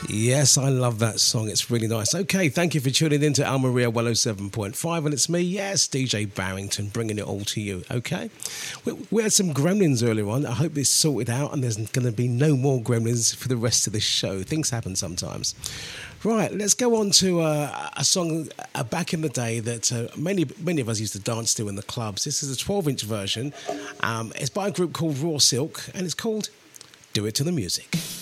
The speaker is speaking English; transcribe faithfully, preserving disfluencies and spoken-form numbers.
Yes, I love that song. It's really nice. Okay, thank you for tuning in to Al Maria one oh seven point five. And it's me, yes, D J Barrington, bringing it all to you, okay? We, we had some gremlins earlier on. I hope it's sorted out and there's going to be no more gremlins for the rest of this show. Things happen sometimes. Right, let's go on to uh, a song uh, back in the day that uh, many many of us used to dance to in the clubs. This is a twelve-inch version. Um, it's by a group called Raw Silk, and it's called Do It to the Music.